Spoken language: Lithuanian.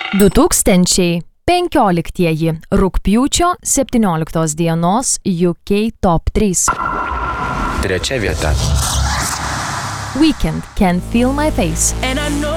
2015 rugpjūčio 17 dienos UK Top 3. Trečia vieta. Weekend, Can't Feel My Face.